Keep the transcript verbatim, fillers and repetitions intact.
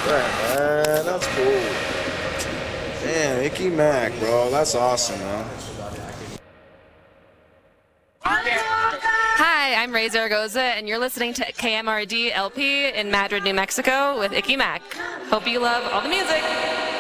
man. That's cool. Damn, Icky Mac, bro. That's awesome, man. Hi, I'm Ray Zaragoza, and you're listening to K M R D L P in Madrid, New Mexico with Icky Mac. Hope you love all the music.